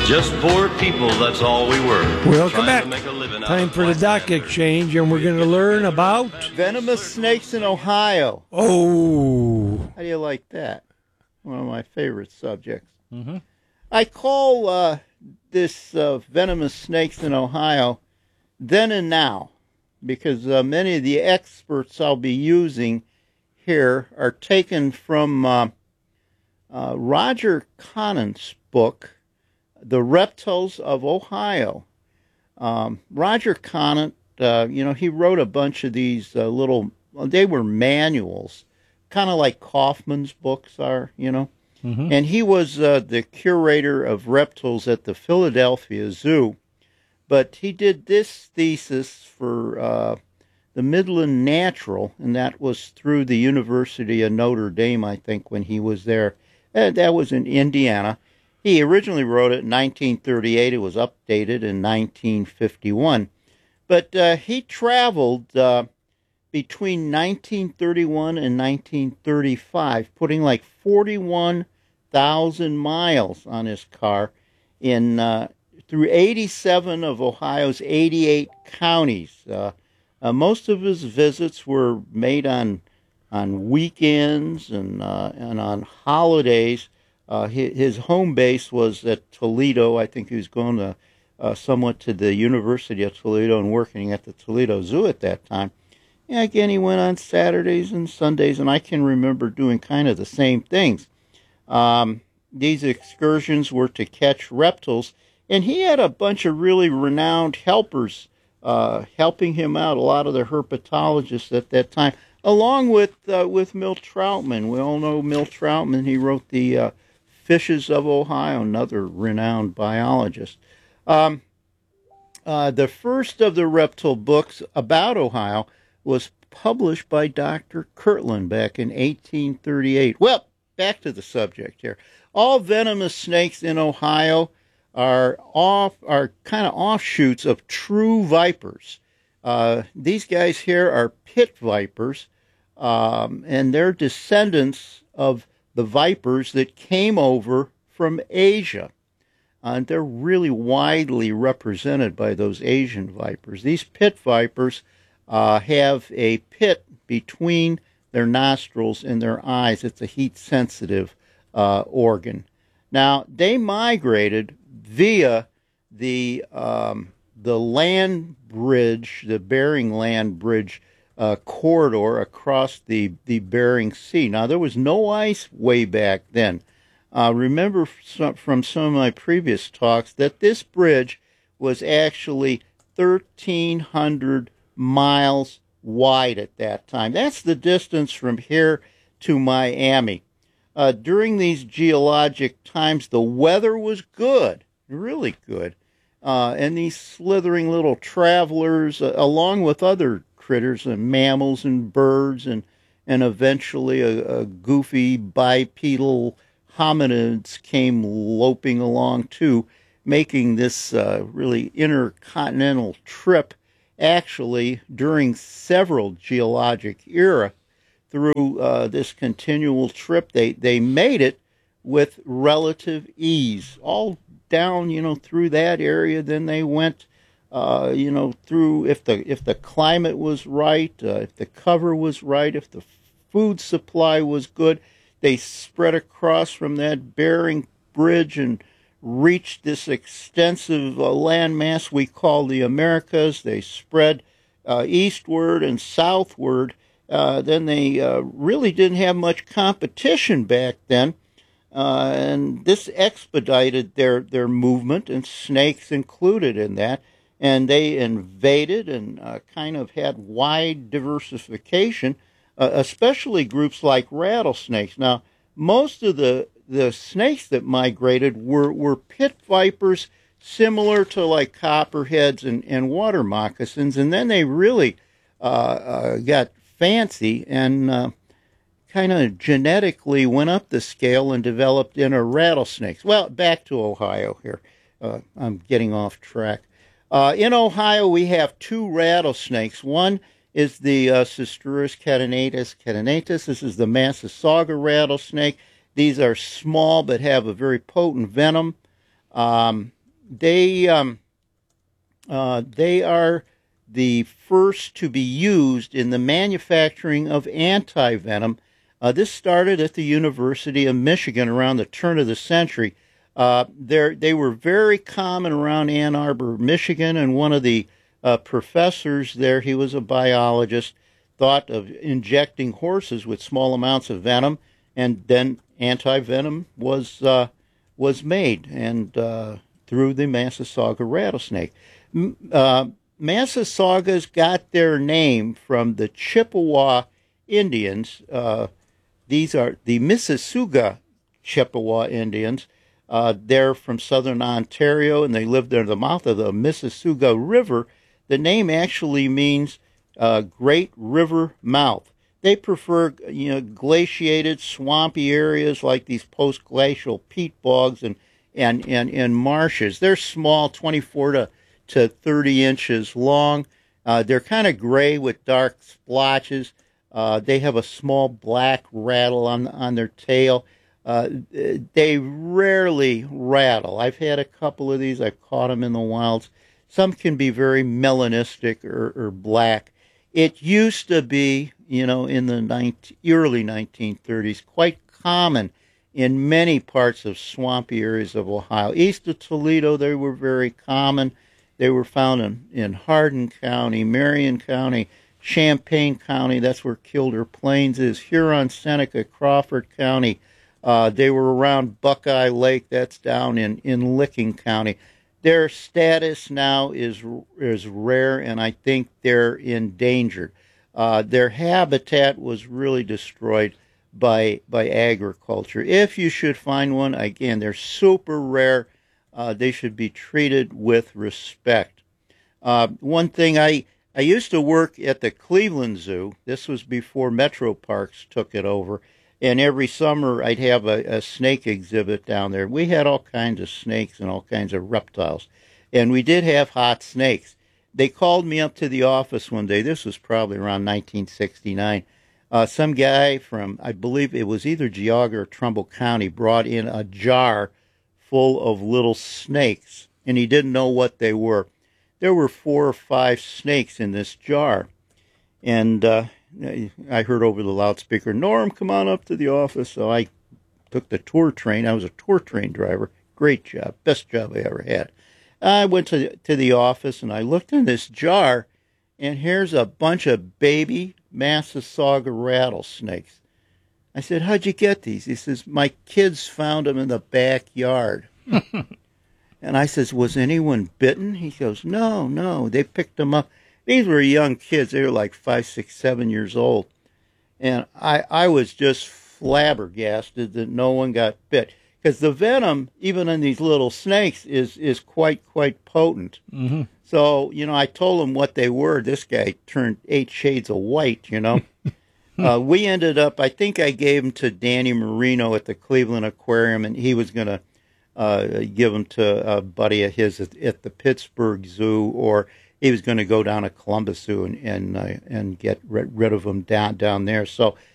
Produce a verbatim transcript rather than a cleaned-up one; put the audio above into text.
Just poor people, that's all we were. Welcome Trying back. to make a living out Time of for the dock bystanders. exchange, and we're going to learn about. Venomous snakes in Ohio. Oh, How do you like that? One of my favorite subjects. Mm-hmm. I call uh, this uh, venomous snakes in Ohio then and now, because uh, many of the experts I'll be using here are taken from uh, uh, Roger Conant's book, The Reptiles of Ohio. Um, Roger Conant, uh, you know, he wrote a bunch of these uh, little, well, they were manuals, kind of like Kaufman's books are, you know. Mm-hmm. And he was uh, the curator of reptiles at the Philadelphia Zoo. But he did this thesis for uh, the Midland Natural, and that was through the University of Notre Dame, I think, when he was there. Uh, that was in Indiana. He originally wrote it in nineteen thirty-eight. It was updated in nineteen fifty-one. But uh, he traveled uh, between nineteen thirty-one and nineteen thirty-five, putting like forty-one thousand miles on his car in uh, through eighty-seven of Ohio's eighty-eight counties. Uh, uh, most of his visits were made on on weekends and uh, and on holidays. Uh, his, his home base was at Toledo. I think he was going to uh, somewhat to the University of Toledo and working at the Toledo Zoo at that time. Yeah, again, he went on Saturdays and Sundays, and I can remember doing kind of the same things. Um, these excursions were to catch reptiles, and he had a bunch of really renowned helpers uh, helping him out, a lot of the herpetologists at that time, along with uh, with Milt Troutman. We all know Milt Troutman. He wrote the uh, Fishes of Ohio, another renowned biologist. Um, uh, the first of the reptile books about Ohio was published by Doctor Kirtland back in eighteen thirty-eight. Well, back to the subject here. All venomous snakes in Ohio are off are kind of offshoots of true vipers. Uh, these guys here are pit vipers, um, and they're descendants of the vipers that came over from Asia. Uh, and they're really widely represented by those Asian vipers. These pit vipers uh, have a pit between their nostrils and their eyes. It's a heat-sensitive uh, organ. Now, they migrated via the um, the land bridge, the Bering Land Bridge uh, corridor across the, the Bering Sea. Now, there was no ice way back then. Uh, remember some, from some of my previous talks that this bridge was actually thirteen hundred miles wide at that time. That's the distance from here to Miami. Uh, during these geologic times, the weather was good, really good. Uh, and these slithering little travelers, uh, along with other critters and mammals and birds, and and eventually a, a goofy bipedal hominids came loping along too, making this uh, really intercontinental trip actually during several geologic era. Through uh, this continual trip, they, they made it with relative ease, all down, you know, through that area. Then they went, uh, you know, through if the if the climate was right, uh, if the cover was right, if the food supply was good, they spread across from that Bering Bridge and reached this extensive uh, landmass we call the Americas. They spread uh, eastward and southward. Uh, then they uh, really didn't have much competition back then, uh, and this expedited their, their movement, and snakes included in that. And they invaded and uh, kind of had wide diversification, uh, especially groups like rattlesnakes. Now, most of the, the snakes that migrated were, were pit vipers, similar to like copperheads and, and water moccasins, and then they really uh, uh, got fancy and uh, kind of genetically went up the scale and developed into rattlesnakes. Well, back to Ohio here. Uh, I'm getting off track. Uh, in Ohio, we have two rattlesnakes. One is the uh, Cistrurus catenatus catenatus. This is the Massasauga rattlesnake. These are small but have a very potent venom. Um, they um, uh, they are the first to be used in the manufacturing of anti-venom. Uh, this started at the University of Michigan around the turn of the century. Uh, they were very common around Ann Arbor, Michigan, and one of the uh, professors there, he was a biologist, thought of injecting horses with small amounts of venom, and then anti-venom was uh, was made, and uh, through the Massasauga rattlesnake. Uh, Massasaugas got their name from the Chippewa Indians. Uh, these are the Mississauga Chippewa Indians. Uh, they're from southern Ontario, and they lived near the mouth of the Mississauga River. The name actually means uh, great river mouth. They prefer, you know, glaciated, swampy areas like these post-glacial peat bogs and and, and, and marshes. They're small, twenty-four to thirty inches long. Uh, they're kind of gray with dark splotches. Uh, they have a small black rattle on on their tail. Uh, they rarely rattle. I've had a couple of these. I've caught them in the wilds. Some can be very melanistic or, or black. It used to be, you know, in the nineteen, early nineteen thirties, quite common in many parts of swampy areas of Ohio. East of Toledo, they were very common. They were found in, in Hardin County, Marion County, Champaign County. That's where Kilder Plains is. Huron, Seneca, Crawford County. Uh, they were around Buckeye Lake. That's down in, in Licking County. Their status now is is rare, and I think they're endangered. Uh, their habitat was really destroyed by by agriculture. If you should find one, again, they're super rare. Uh, they should be treated with respect. Uh, one thing, I, I used to work at the Cleveland Zoo. This was before Metro Parks took it over. And every summer I'd have a, a snake exhibit down there. We had all kinds of snakes and all kinds of reptiles. And we did have hot snakes. They called me up to the office one day. This was probably around nineteen sixty-nine. Uh, some guy from, I believe it was either Geauga or Trumbull County, brought in a jar full of little snakes. And he didn't know what they were. There were four or five snakes in this jar. And uh, I heard over the loudspeaker, Norm, come on up to the office. So I took the tour train. I was a tour train driver. Great job. Best job I ever had. I went to, to the office, and I looked in this jar, and here's a bunch of baby Massasauga rattlesnakes. I said, how'd you get these? He says, my kids found them in the backyard. And I says, was anyone bitten? He goes, no, no. They picked them up. These were young kids. They were like five, six, seven years old. And I, I was just flabbergasted that no one got bit. Because the venom, even in these little snakes, is, is quite, quite potent. Mm-hmm. So, you know, I told him what they were. This guy turned eight shades of white, you know. uh, we ended up, I think I gave them to Danny Marino at the Cleveland Aquarium, and he was going to uh, give them to a buddy of his at, at the Pittsburgh Zoo, or he was going to go down to Columbus Zoo and and, uh, and get rid, rid of them down, down there. So